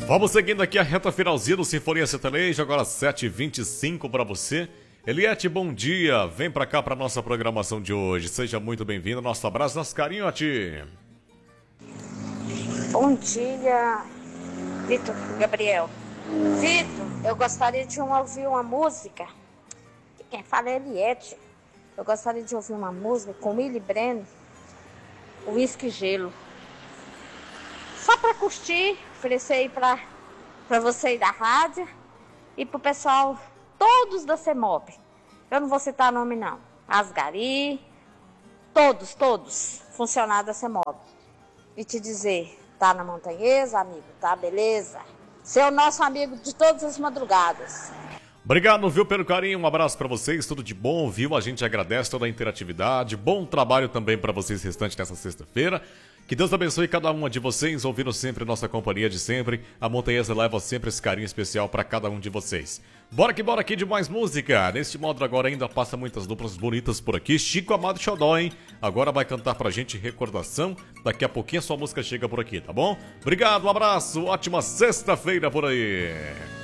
Vamos seguindo aqui a reta finalzinha do Sinfonia Sertaneja, agora 7h25 para você. Eliette, bom dia. Vem pra cá pra nossa programação de hoje. Seja muito bem-vindo. Nosso abraço, nosso carinho a ti. Bom dia, Vitor Gabriel. Vitor, eu gostaria de ouvir uma música. Quem fala é Eliette. Eu gostaria de ouvir uma música com Willy Breno, Whisky Gelo. Só pra curtir, oferecer aí pra você aí da rádio e pro pessoal, todos da CEMOB. Eu não vou citar nome não. Asgari, todos funcionários da CEMOB. E te dizer, tá na Montanhesa, amigo, tá? Beleza? Você é o nosso amigo de todas as madrugadas. Obrigado, viu, pelo carinho. Um abraço pra vocês, tudo de bom, viu? A gente agradece toda a interatividade. Bom trabalho também pra vocês restante nessa sexta-feira. Que Deus abençoe cada uma de vocês, ouvindo sempre nossa companhia de sempre. A Montanhesa leva sempre esse carinho especial pra cada um de vocês. Bora aqui de mais música. Neste modo agora ainda passa muitas duplas bonitas por aqui. Chico Amado Xodó, hein? Agora vai cantar pra gente Recordação. Daqui a pouquinho a sua música chega por aqui, tá bom? Obrigado, um abraço, ótima sexta-feira por aí.